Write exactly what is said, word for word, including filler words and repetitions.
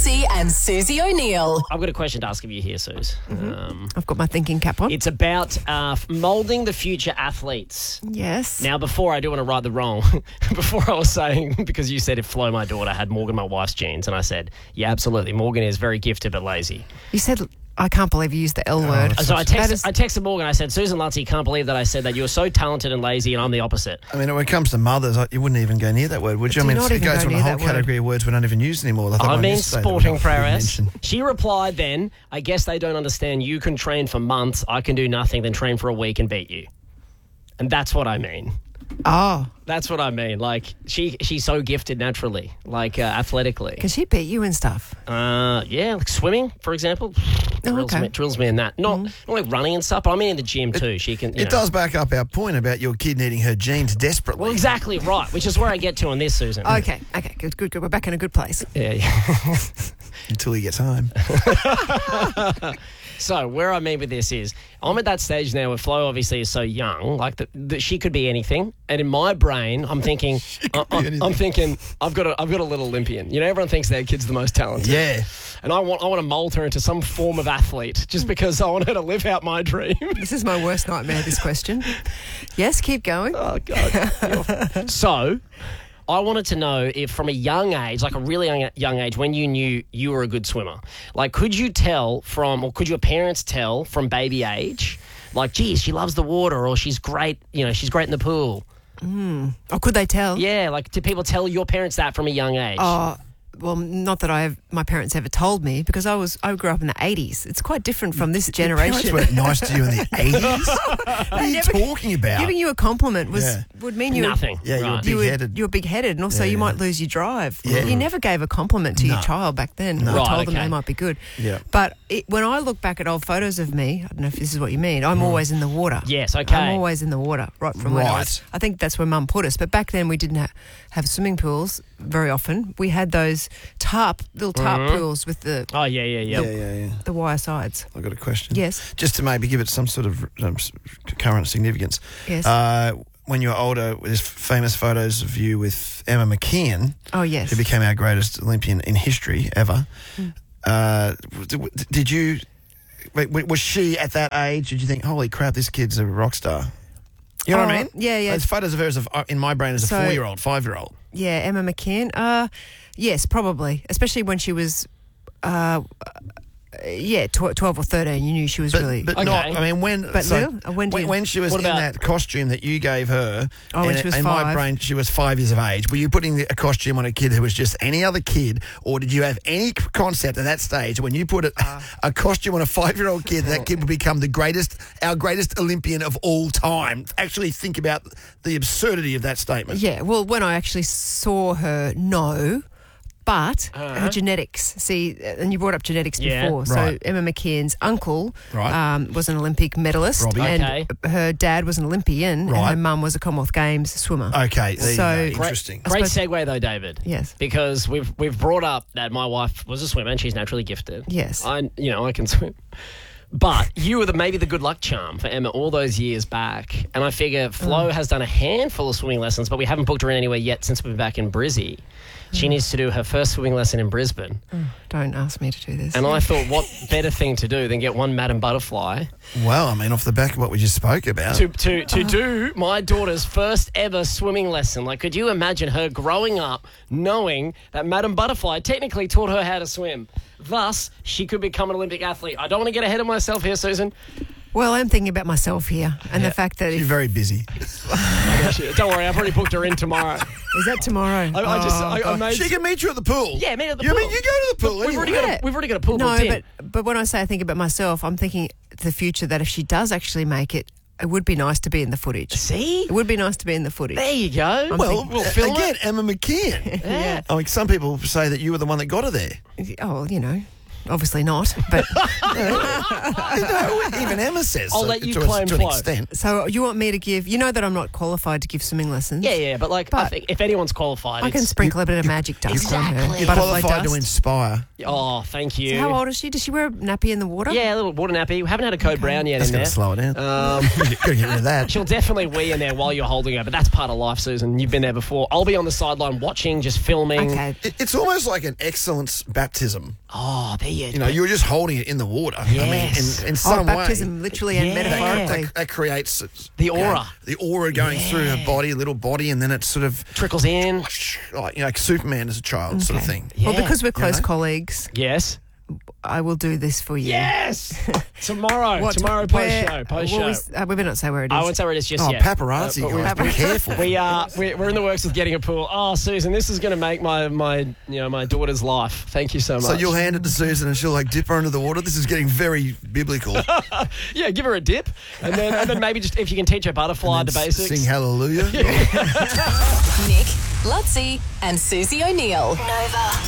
Marsey and Susie O'Neill. I've got a question to ask of you here, Suze. Mm-hmm. Um, I've got my thinking cap on. it's about uh, moulding the future athletes. Yes. Now, before I do want to right the wrong, before I was saying, because you said if Flo, my daughter, had Morgan, my wife's genes, and I said, yeah, absolutely, Morgan is very gifted but lazy. You said, I can't believe you used the L word. So I That texted, is- I texted Morgan, I said, Susan Lutzy, can't believe that I said that you're so talented and lazy and I'm the opposite. I mean, when it comes to mothers, I- you wouldn't even go near that word, would you? Do I mean, not it even goes go from a near whole that word. category of words we don't even use anymore. I thought I one mean yesterday that sporting we prowess. mentioned. She replied then, I guess they don't understand you can train for months, I can do nothing, then train for a week and beat you. And that's what I mean. Oh, That's what I mean. Like, she she's so gifted naturally, like uh, athletically. can she beat you and stuff? Uh, yeah, like swimming, for example. Oh, Drills, okay. me, drills me in that. Not, not like running and stuff, but I mean in the gym too. She can. You It know. does back up our point about your kid needing her genes desperately. Well, exactly right, which is where I get to on this, Susan. Okay, okay, good, good, good. We're back in a good place. Yeah, yeah. Until he gets home. So where I mean with this is, I'm at that stage now where Flo obviously is so young, like that that she could be anything. And in my brain, I'm thinking, I, I, anything. I'm thinking, I've got a, I've got a little Olympian. You know, everyone thinks their kid's the most talented. Yeah. And I want, I want to mould her into some form of athlete, just because I want her to live out my dream. This is my worst nightmare, this question. Yes, keep going. Oh God. So, I wanted to know if from a young age, like a really young, young age, when you knew you were a good swimmer, like could you tell from, or could your parents tell from baby age, like, geez, she loves the water, or she's great, you know, she's great in the pool. Or could they tell? Yeah, like did people tell your parents that from a young age? Oh, well, not that I have, my parents ever told me, because I was I grew up in the eighties. It's quite different from this Your parents generation. weren't nice to you in the eighties? What are you never- talking about? Giving you a compliment was Yeah. would mean you were- Nothing. Yeah, you were Right. You were, big-headed. you were big-headed, and also Yeah, you yeah. might lose your drive. Yeah. You never gave a compliment to your No. child back then. No. Or Right, told them okay. they might be good. Yeah. But it, when I look back at old photos of me, I don't know if this is what you mean, I'm always in the water. Yes, okay. I'm always in the water, right from when I was. Right. I think that's where Mum put us. But back then we didn't ha- have swimming pools very often. We had those tarp, little tarp Mm-hmm. pools with the, Oh yeah, yeah, yeah. Yeah, yeah, yeah. the wire sides. I've got a question. Yes. Just to maybe give it some sort of um, s- current significance. Yes. Uh, when you were older, there's famous photos of you with Emma McKeon, Oh, yes. who became our greatest Olympian in history ever. Hmm. Uh, d- did you, wait, wait, was she at that age? Did you think, holy crap, this kid's a rock star? You know what I Oh, mean? yeah, yeah. There's photos of her as a, in my brain as a So- four-year-old, five-year-old. Yeah, Emma McKeon. Uh, yes, probably. Especially when she was, uh, yeah, tw- twelve or thirteen. You knew she was But, really. but Okay. not, I mean, when, But so, Lil, uh, when do when, you- when she was What in about- that costume that you gave her, Oh, when and she was in my five. brain, she was five years of age. Were you putting the, a costume on a kid who was just any other kid, or did you have any concept at that stage when you put a, Uh. a costume on a five-year-old kid, that kid would become the greatest, our greatest Olympian of all time? Actually think about the absurdity of that statement. Yeah, well, when I actually saw her, no. But her genetics, see, and you brought up genetics Yeah, before. So right. Emma McKeon's uncle Right. um, was an Olympic medalist, Robbie. and Okay. her dad was an Olympian, and Right. her mum was a Commonwealth Games swimmer. Okay, there So- you go. Great- Interesting. Great suppose- segue though, David. Yes. Because we've we've brought up that my wife was a swimmer and she's naturally gifted. Yes. I you know I can swim. But you were the, maybe the good luck charm for Emma all those years back. And I figure Flo has done a handful of swimming lessons, but we haven't booked her in anywhere yet since we've been back in Brizzy. She needs to do her first swimming lesson in Brisbane. Don't ask me to do this. And I thought, what better thing to do than get one Madam Butterfly Well, I mean, off the back of what we just spoke about. to, to, to do my daughter's first ever swimming lesson. Like, could you imagine her growing up knowing that Madam Butterfly technically taught her how to swim? Thus, she could become an Olympic athlete. I don't want to get ahead of myself here, Susan. Well, I'm thinking about myself here, and the fact that She's if, very busy. Don't worry, I've already booked her in tomorrow. is that tomorrow? I, I just, Oh, I, I God. made... She can meet you at the pool. Yeah, meet at the you pool. mean you go to the pool We've anyway? already got a, Yeah. we've already got a pool no, booked in. but but when I say I think about myself, I'm thinking the future that if she does actually make it, it would be nice to be in the footage. See? It would be nice to be in the footage. There you go. Well, we'll uh, film again, it. Emma McKeon. Yeah. I mean, some people say that you were the one that got her there. Oh, you know, obviously not. But You know, even Emma says I'll so, let you to, claim a, to an flow. extent. so you want me to give? You know that I'm not qualified to give swimming lessons. Yeah, yeah, but like I But- think if anyone's qualified, I can it's- sprinkle a bit of magic dust on her. Exactly. You're Butterfly qualified to dust. inspire. Oh, thank you. How old is she? Does she wear a nappy in the water? Yeah, a little water nappy. We haven't had a code brown yet That's in going there. to slow it down. Um, Got to get rid of that. She'll definitely wee in there while you're holding her, but that's part of life, Susan. You've been there before. I'll be on the sideline watching, just filming. Okay. It- It's almost like an excellence baptism. Oh, there you, You know, you're just holding it in the water. I mean, Yes. in, in Oh, some baptism, way. literally and Yeah. metaphorically. That, that creates The you know, aura. the aura going through her body, little body, and then it's sort of trickles in. like you know, like Superman as a child, sort of Okay. thing. Well, Yeah. because we're close know? colleagues, Yes. I will do this for you. Yes. Tomorrow. What- Tomorrow post where- show. Post well, show. we, s- uh, we better not say where it is. I won't say where it is just Oh, yet. paparazzi, Uh, but we- guys, be careful. We are we're, we're in the works of getting a pool. Oh, Susan, this is going to make my my you know my daughter's life. Thank you so much. So you'll hand it to Susan, and she'll like dip her under the water. This is getting very biblical. yeah, give her a dip, and then and then maybe just if you can teach her butterfly the And basics. Sing hallelujah. Nick, Lutzi, and Susie O'Neill. Nova.